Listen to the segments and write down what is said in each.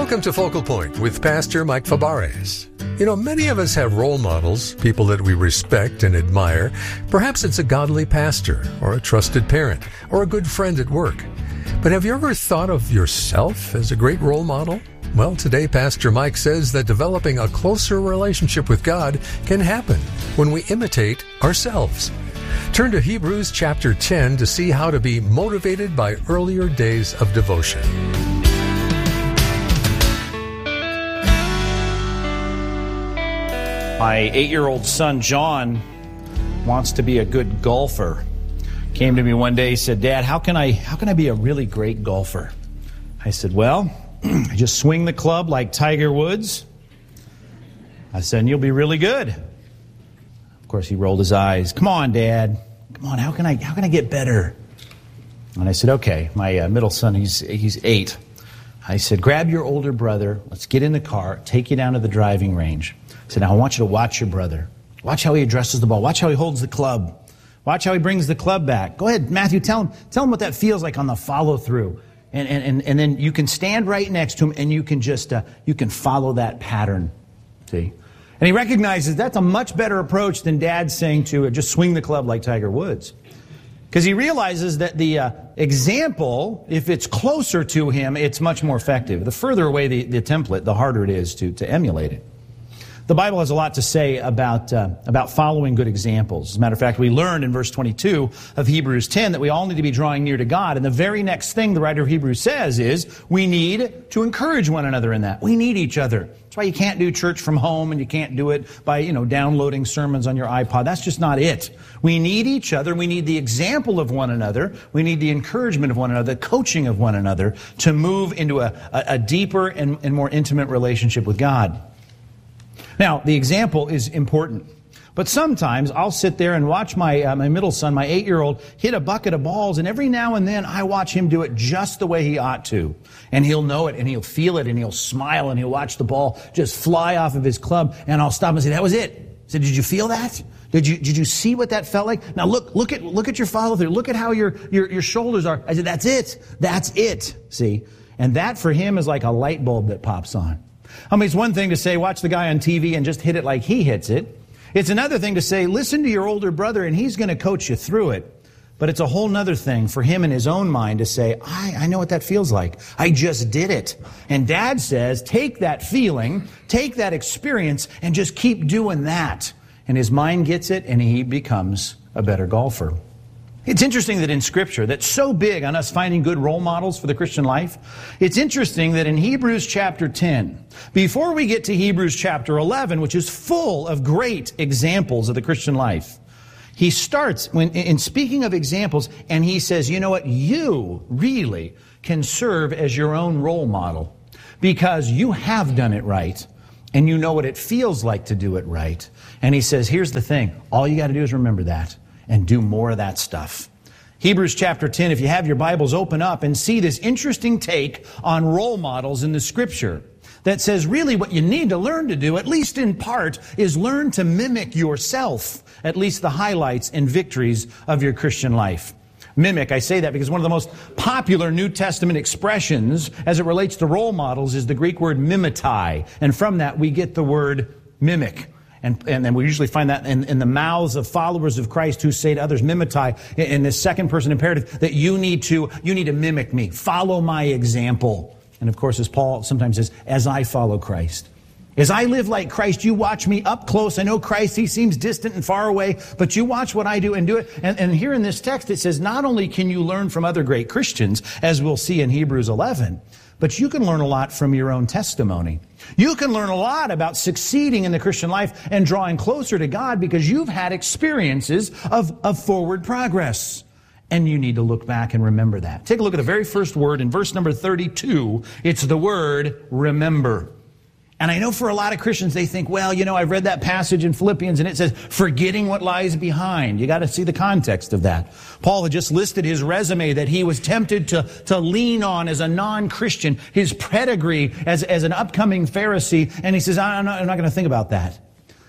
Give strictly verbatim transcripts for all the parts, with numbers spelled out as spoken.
Welcome to Focal Point with Pastor Mike Fabarez. You know, many of us have role models, people that we respect and admire. Perhaps it's a godly pastor, or a trusted parent, or a good friend at work. But have you ever thought of yourself as a great role model? Well, today Pastor Mike says that developing a closer relationship with God can happen when we imitate ourselves. Turn to Hebrews chapter ten to see how to be motivated by earlier days of devotion. My eight-year-old son, John, wants to be a good golfer. Came to me one day, he said, "Dad, how can I how can I be a really great golfer?" I said, "Well, I just swing the club like Tiger Woods." I said, "And you'll be really good." Of course, he rolled his eyes. "Come on, Dad. Come on, how can I how can I get better?" And I said, "Okay." My uh, middle son, he's he's eight. I said, "Grab your older brother. Let's get in the car, take you down to the driving range." I said, "Now I want you to watch your brother. Watch how he addresses the ball. Watch how he holds the club. Watch how he brings the club back. Go ahead, Matthew, tell him, tell him what that feels like on the follow-through. And, and, and, and then you can stand right next to him and you can just, uh, you can follow that pattern." See? And he recognizes that's a much better approach than Dad saying to uh, just swing the club like Tiger Woods. Because he realizes that the uh, example, if it's closer to him, it's much more effective. The further away the, the template, the harder it is to, to emulate it. The Bible has a lot to say about uh, about following good examples. As a matter of fact, we learned in verse twenty-two of Hebrews ten that we all need to be drawing near to God. And the very next thing the writer of Hebrews says is we need to encourage one another in that. We need each other. That's why you can't do church from home and you can't do it by, you know, downloading sermons on your iPod. That's just not it. We need each other. We need the example of one another. We need the encouragement of one another, the coaching of one another to move into a, a, a deeper and, and more intimate relationship with God. Now, the example is important. But sometimes I'll sit there and watch my uh, my middle son, my eight-year-old, hit a bucket of balls, and every now and then I watch him do it just the way he ought to. And he'll know it, and he'll feel it, and he'll smile, and he'll watch the ball just fly off of his club, and I'll stop and say, "That was it." I said, "Did you feel that? Did you did you see what that felt like? Now look look at look at your follow-through. Look at how your, your, your shoulders are." I said, "That's it. That's it." See? And that for him is like a light bulb that pops on. I mean, it's one thing to say, watch the guy on T V and just hit it like he hits it. It's another thing to say, listen to your older brother and he's going to coach you through it. But it's a whole nother thing for him in his own mind to say, I, I know what that feels like. I just did it. And Dad says, take that feeling, take that experience, and just keep doing that. And his mind gets it and he becomes a better golfer. It's interesting that in Scripture, that's so big on us finding good role models for the Christian life, it's interesting that in Hebrews chapter ten, before we get to Hebrews chapter eleven, which is full of great examples of the Christian life, he starts when in speaking of examples, and he says, you know what, you really can serve as your own role model because you have done it right and you know what it feels like to do it right. And he says, here's the thing, all you got to do is remember that. And do more of that stuff. Hebrews chapter ten, if you have your Bibles, open up and see this interesting take on role models in the Scripture that says really what you need to learn to do, at least in part, is learn to mimic yourself, at least the highlights and victories of your Christian life. Mimic, I say that because one of the most popular New Testament expressions as it relates to role models is the Greek word mimetai. And from that we get the word mimic. And, and then we usually find that in, in the mouths of followers of Christ who say to others, mimetai, in, in this second person imperative, that you need to, you need to mimic me. Follow my example. And of course, as Paul sometimes says, as I follow Christ. As I live like Christ, you watch me up close. I know Christ, he seems distant and far away, but you watch what I do and do it. And, and here in this text, it says, not only can you learn from other great Christians, as we'll see in Hebrews eleven, but you can learn a lot from your own testimony. You can learn a lot about succeeding in the Christian life and drawing closer to God because you've had experiences of, of forward progress. And you need to look back and remember that. Take a look at the very first word in verse number thirty-two. It's the word remember. And I know for a lot of Christians, they think, well, you know, I've read that passage in Philippians and it says, forgetting what lies behind. You got to see the context of that. Paul had just listed his resume that he was tempted to, to lean on as a non-Christian, his pedigree as, as an upcoming Pharisee. And he says, I'm not, I'm not going to think about that.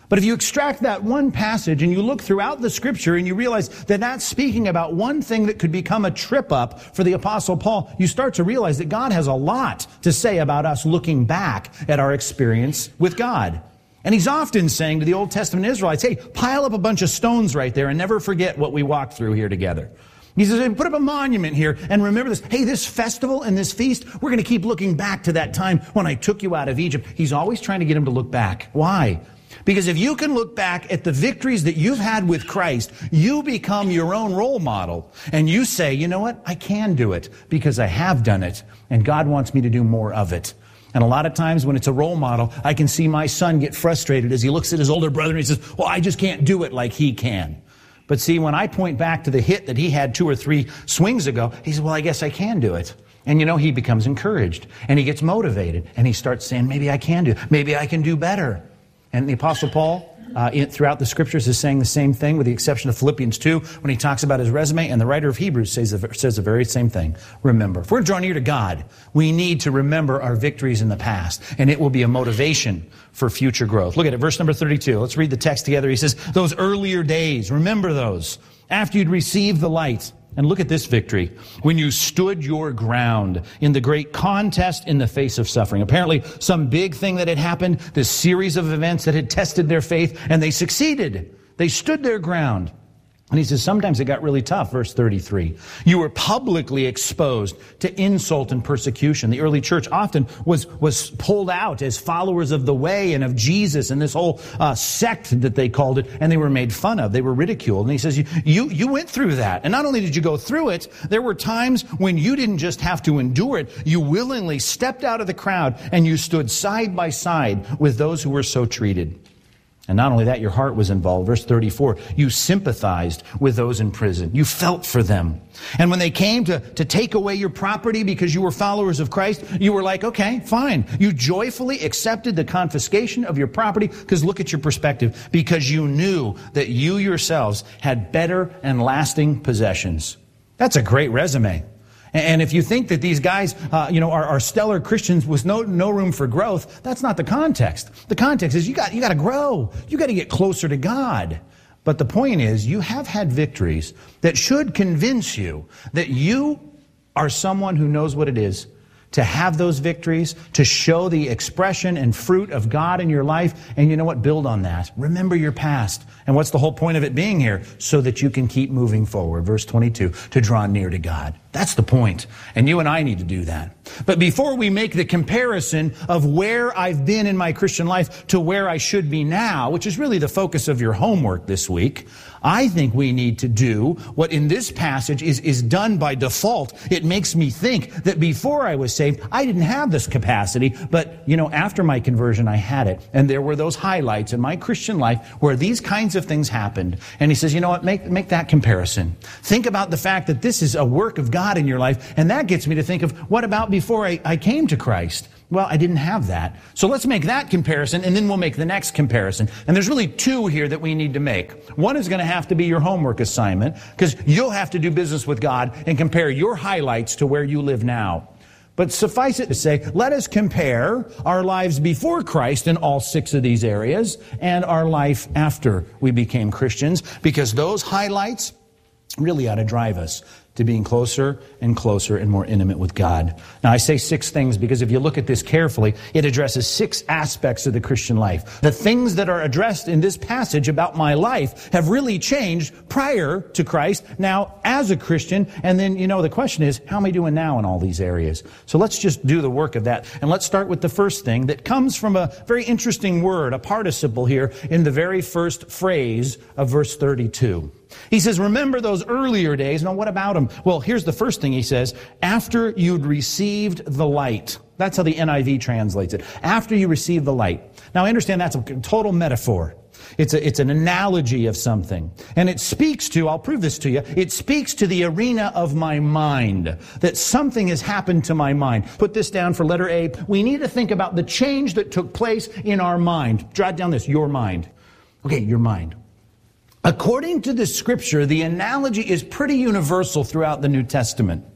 But if you extract that one passage and you look throughout the Scripture and you realize that that's speaking about one thing that could become a trip up for the Apostle Paul, you start to realize that God has a lot to say about us looking back at our experience with God. And he's often saying to the Old Testament Israelites, hey, pile up a bunch of stones right there and never forget what we walked through here together. He says, hey, put up a monument here and remember this. Hey, this festival and this feast, we're going to keep looking back to that time when I took you out of Egypt. He's always trying to get them to look back. Why? Because if you can look back at the victories that you've had with Christ, you become your own role model. And you say, you know what? I can do it because I have done it. And God wants me to do more of it. And a lot of times when it's a role model, I can see my son get frustrated as he looks at his older brother and he says, well, I just can't do it like he can. But see, when I point back to the hit that he had two or three swings ago, he says, well, I guess I can do it. And you know, he becomes encouraged and he gets motivated and he starts saying, maybe I can do, maybe I can do better. And the Apostle Paul, uh, in, throughout the Scriptures, is saying the same thing, with the exception of Philippians two, when he talks about his resume, and the writer of Hebrews says the, says the very same thing. Remember. If we're drawing near to God, we need to remember our victories in the past, and it will be a motivation for future growth. Look at it, verse number thirty-two. Let's read the text together. He says, those earlier days, remember those, after you'd received the light. And look at this victory. When you stood your ground in the great contest in the face of suffering. Apparently, some big thing that had happened, this series of events that had tested their faith, and they succeeded. They stood their ground. And he says, sometimes it got really tough, verse thirty-three. You were publicly exposed to insult and persecution. The early church often was, was pulled out as followers of the way and of Jesus and this whole uh, sect that they called it, and they were made fun of. They were ridiculed. And he says, you, you, you went through that. And not only did you go through it, there were times when you didn't just have to endure it. You willingly stepped out of the crowd and you stood side by side with those who were so treated. And not only that, your heart was involved. Verse thirty-four, you sympathized with those in prison. You felt for them. And when they came to, to take away your property because you were followers of Christ, you were like, okay, fine. You joyfully accepted the confiscation of your property, because look at your perspective, because you knew that you yourselves had better and lasting possessions. That's a great resume. And if you think that these guys, uh, you know, are, are stellar Christians with no no room for growth, that's not the context. The context is you got you got to grow. You got to get closer to God. But the point is, you have had victories that should convince you that you are someone who knows what it is to have those victories, to show the expression and fruit of God in your life. And you know what? Build on that. Remember your past. And what's the whole point of it being here? So that you can keep moving forward. Verse twenty-two, to draw near to God. That's the point. And you and I need to do that. But before we make the comparison of where I've been in my Christian life to where I should be now, which is really the focus of your homework this week, I think we need to do what in this passage is, is done by default. It makes me think that before I was saved, I didn't have this capacity, but, you know, after my conversion, I had it. And there were those highlights in my Christian life where these kinds of things happened. And he says, you know what, make, make that comparison. Think about the fact that this is a work of God in your life, and that gets me to think of, what about before I, I came to Christ? Well, I didn't have that. So let's make that comparison, and then we'll make the next comparison. And there's really two here that we need to make. One is going to have to be your homework assignment, because you'll have to do business with God and compare your highlights to where you live now. But suffice it to say, let us compare our lives before Christ in all six of these areas and our life after we became Christians, because those highlights really ought to drive us to being closer and closer and more intimate with God. Now, I say six things because if you look at this carefully, it addresses six aspects of the Christian life. The things that are addressed in this passage about my life have really changed prior to Christ, now as a Christian, and then, you know, the question is, how am I doing now in all these areas? So let's just do the work of that. And let's start with the first thing that comes from a very interesting word, a participle here in the very first phrase of verse thirty-two. He says, remember those earlier days. Now, what about them? Well, here's the first thing he says. After you'd received the light. That's how the N I V translates it. After you received the light. Now, I understand that's a total metaphor. It's a, it's an analogy of something. And it speaks to, I'll prove this to you, it speaks to the arena of my mind. That something has happened to my mind. Put this down for letter A. We need to think about the change that took place in our mind. Jot down this, your mind. Okay, your mind. According to the Scripture, the analogy is pretty universal throughout the New Testament.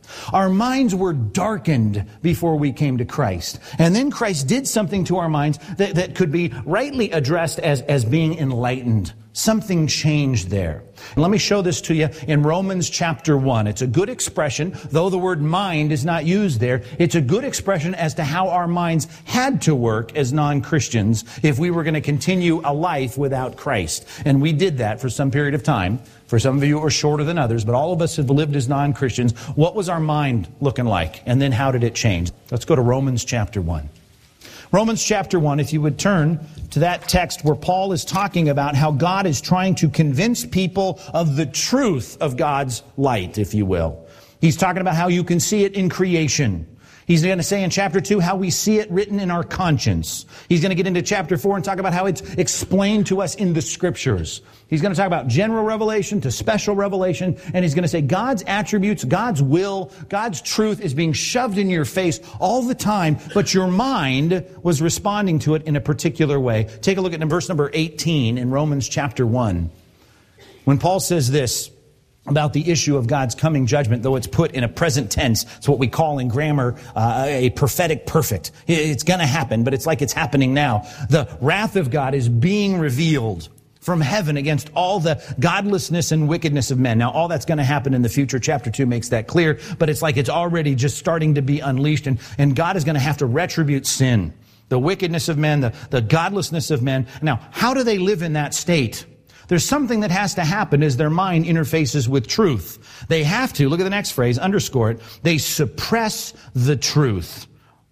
Our minds were darkened before we came to Christ. And then Christ did something to our minds that, that could be rightly addressed as, as being enlightened. Something changed there. And let me show this to you in Romans chapter one. It's a good expression, though the word mind is not used there. It's a good expression as to how our minds had to work as non-Christians if we were going to continue a life without Christ. And we did that for some period of time. For some of you it was shorter than others, but all of us have lived as non-Christians. What was our mind looking like? And then how did it change? Let's go to Romans chapter one. Romans chapter one, if you would turn to that text where Paul is talking about how God is trying to convince people of the truth of God's light, if you will. He's talking about how you can see it in creation. He's going to say in chapter two how we see it written in our conscience. He's going to get into chapter four and talk about how it's explained to us in the Scriptures. He's going to talk about general revelation to special revelation, and he's going to say God's attributes, God's will, God's truth is being shoved in your face all the time, but your mind was responding to it in a particular way. Take a look at verse number eighteen in Romans chapter one. When Paul says this about the issue of God's coming judgment, though it's put in a present tense. It's what we call in grammar uh, a prophetic perfect. It's going to happen, but it's like it's happening now. The wrath of God is being revealed from heaven against all the godlessness and wickedness of men. Now, all that's going to happen in the future. Chapter two makes that clear, but it's like it's already just starting to be unleashed, and, and God is going to have to retribute sin. The wickedness of men, the, the godlessness of men. Now, how do they live in that state? There's something that has to happen as their mind interfaces with truth. They have to, look at the next phrase, underscore it, they suppress the truth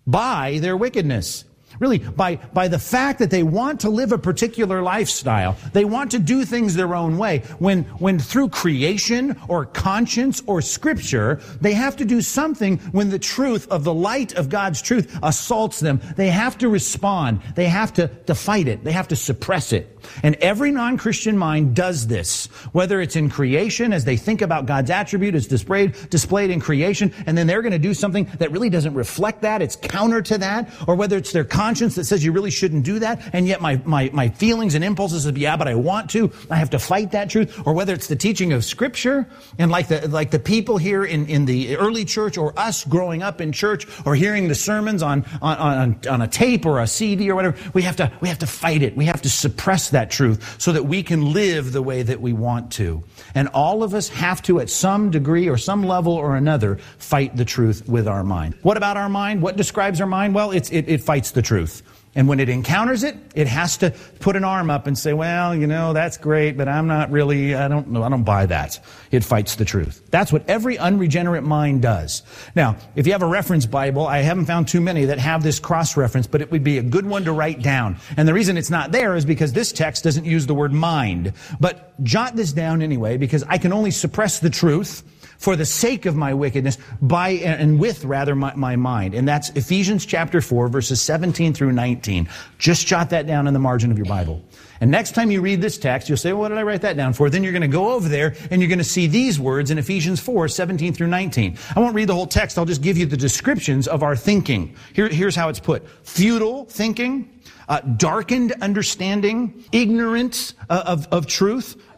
by their wickedness. Really, by, by the fact that they want to live a particular lifestyle. They want to do things their own way. When, when through creation or conscience or Scripture, they have to do something when the truth of the light of God's truth assaults them. They have to respond. They have to, to fight it. They have to suppress it. And every non-Christian mind does this. Whether it's in creation, as they think about God's attribute, it's displayed, displayed in creation, and then they're going to do something that really doesn't reflect that. It's counter to that. Or whether it's their conscience that says you really shouldn't do that, and yet my, my, my feelings and impulses of, yeah, but I want to. I have to fight that truth. Or whether it's the teaching of Scripture, and like the like the people here in, in the early church, or us growing up in church, or hearing the sermons on, on, on, on a tape or a C D or whatever, we have to we have to fight it. We have to suppress that truth so that we can live the way that we want to. And all of us have to, at some degree or some level or another, fight the truth with our mind. What about our mind? What describes our mind? Well, it's, it, it fights the truth. And when it encounters it, it has to put an arm up and say, well, you know, that's great, but I'm not really, I don't know, I don't buy that. It fights the truth. That's what every unregenerate mind does. Now, if you have a reference Bible, I haven't found too many that have this cross-reference, but it would be a good one to write down. And the reason it's not there is because this text doesn't use the word mind. But jot this down anyway, because I can only suppress the truth for the sake of my wickedness, by and with, rather, my, my mind. And that's Ephesians chapter four, verses seventeen through nineteen. Just jot that down in the margin of your Bible. And next time you read this text, you'll say, well, what did I write that down for? Then you're going to go over there, and you're going to see these words in Ephesians four, seventeen through nineteen. I won't read the whole text. I'll just give you the descriptions of our thinking. Here, here's how it's put. Futile thinking, uh, darkened understanding, ignorance uh, of, of truth,